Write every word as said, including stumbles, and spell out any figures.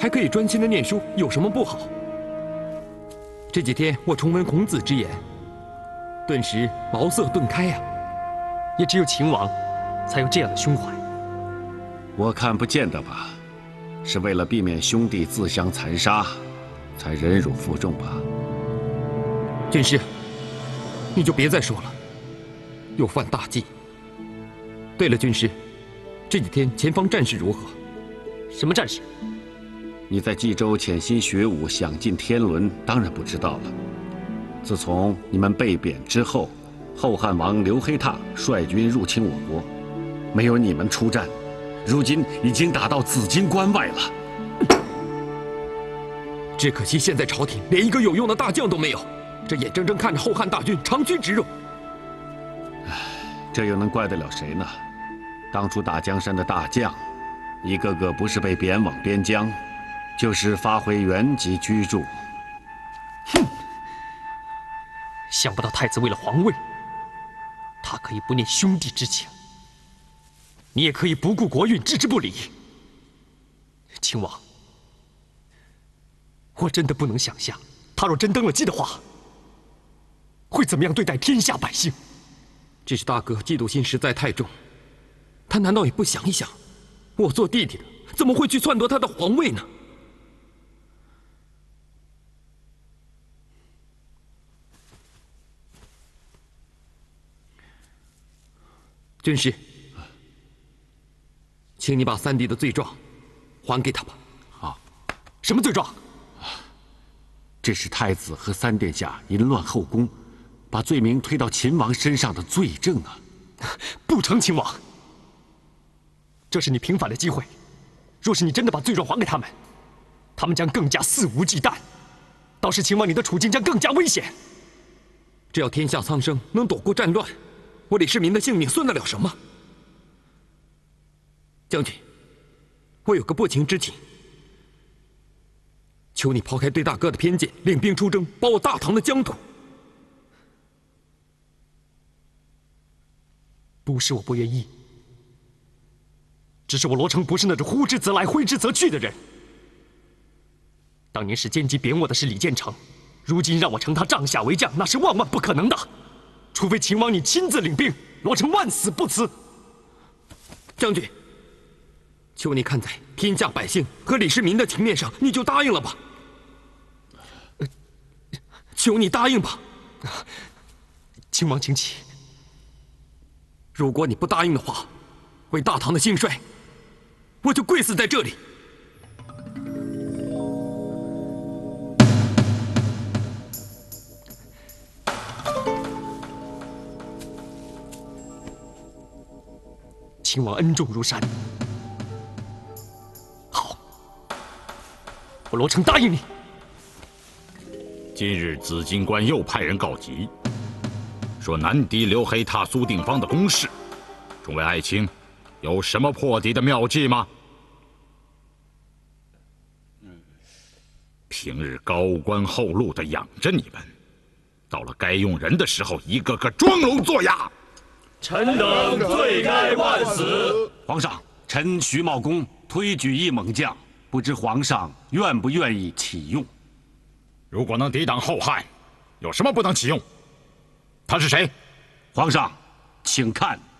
还可以专心的念书，有什么不好？这几天我重温孔子之言，顿时茅塞顿开呀、啊。 也只有秦王，才有这样的胸怀。 我看不见得吧，是为了避免兄弟自相残杀，才忍辱负重吧。 军师，你就别再说了，又犯大忌。对了，军师，这几天前方战事如何？ 什么战事？ 你在冀州潜心学武，享尽天伦，当然不知道了。自从你们被贬之后，后汉王刘黑闼率军入侵我国，没有你们出战，如今已经打到紫荆关外了。 只可惜现在朝廷连一个有用的大将都没有，这眼睁睁看着后汉大军长驱直入。 唉，这又能怪得了谁呢？当初打江山的大将，一个个不是被贬往边疆，就是发回原籍居住。 哼！想不到太子为了皇位，他可以不念兄弟之情，你也可以不顾国运置之不理。秦王，我真的不能想象，他若真登了基的话，会怎么样对待天下百姓？ 只是大哥嫉妒心实在太重，他难道也不想一想，我做弟弟的怎么会去篡夺他的皇位呢？军师，请你把三弟的罪状还给他吧。 好， 什么罪状？ 这是太子和三殿下淫乱后宫，把罪名推到秦王身上的罪证啊！ 不成，秦王，这是你平反的机会。若是你真的把罪状还给他们，他们将更加肆无忌惮，到时秦王你的处境将更加危险。 只要天下苍生能躲过战乱，我李世民的性命算得了什么？将军，我有个不情之请，求你抛开对大哥的偏见，领兵出征，保我大唐的疆土。 不是我不愿意，只是我罗成不是那种呼之则来，挥之则去的人。当年是奸计贬我的是李建成，如今让我承他帐下为将，那是万万不可能的。除非秦王你亲自领兵，罗成万死不辞。 将军，求你看在天下百姓和李世民的情面上，你就答应了吧。求你答应吧。 秦王请起。 如果你不答应的话，为大唐的兴衰，我就跪死在这里。 秦王恩重如山，好，我罗成答应你。 今日紫荆关又派人告急，说南敌刘黑闼、苏定方的攻势，众位爱卿，有什么破敌的妙计吗？平日高官厚禄的养着你们，到了该用人的时候，一个个装聋作哑。 臣等罪该万死。 皇上，臣徐茂公推举一猛将，不知皇上愿不愿意启用？ 如果能抵挡后汉，有什么不能启用？他是谁？ 皇上，请看。